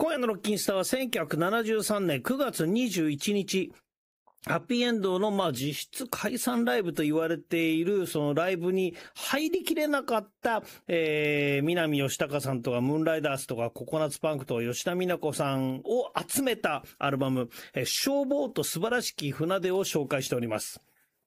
今夜のロッキンスターは1973年9月21日、ハッピーエンドの実質解散ライブと言われているそのライブに入りきれなかった、南吉高さんとかムーンライダースとかココナッツパンクと吉田美奈子さんを集めたアルバム、消防と素晴らしき船出を紹介しております。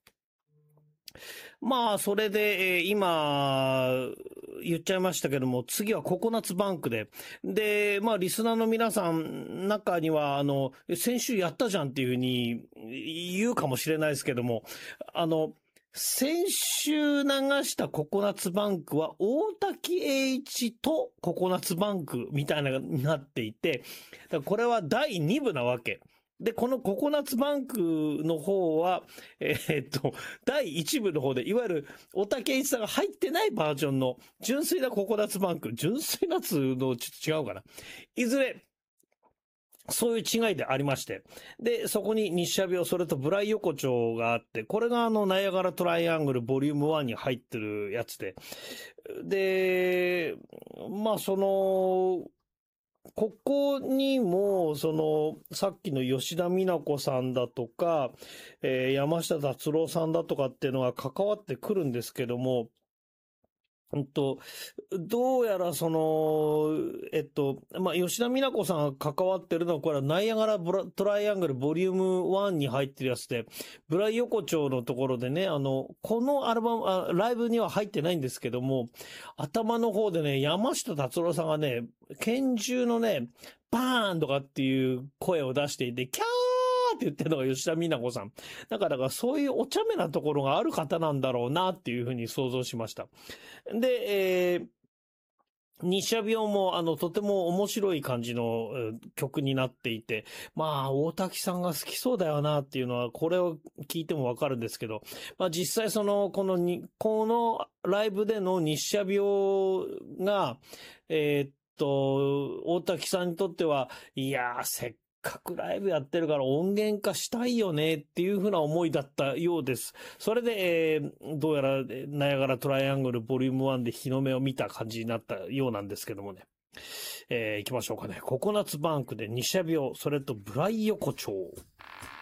それで、今、言っちゃいましたけども、次はココナッツバンクで。で、リスナーの皆さん、中には、先週やったじゃんっていうふうに言うかもしれないですけども、先週流したココナッツバンクは、大滝栄一とココナッツバンクみたいなのになっていて、だからこれは第2部なわけ。で、このココナッツバンクの方は、第1部の方で、いわゆる、大竹栄一さんが入ってないバージョンの、純粋なココナッツバンク、純粋なつのちょっと違うかな。いずれ、そういう違いでありまして。で、そこに日射病、それとブライ横丁があって、これがナイアガラトライアングルボリューム1に入ってるやつで。で、ここにも、さっきの吉田美奈子さんだとか、山下達郎さんだとかっていうのが関わってくるんですけども、どうやら吉田美奈子さんが関わってるのは、これはナイアガラトライアングルボリューム1に入ってるやつで、ブライ横丁のところでね、このアルバム、ライブには入ってないんですけども、頭の方でね、山下達郎さんがね、拳銃のね、バーンとかっていう声を出していて、キャーって言ってるのが吉田美奈子さん。だからそういうお茶目なところがある方なんだろうなっていうふうに想像しました。で、日射病もとても面白い感じの曲になっていて、大滝さんが好きそうだよなっていうのは、これを聞いてもわかるんですけど、実際このライブでの日射病が、大滝さんにとっては、いやー、せっかくライブやってるから音源化したいよねっていうふうな思いだったようです。それで、どうやらナイアガラトライアングルボリューム1で日の目を見た感じになったようなんですけどもね。行きましょうかね。ココナッツバンクで日射病、それとブライ横丁。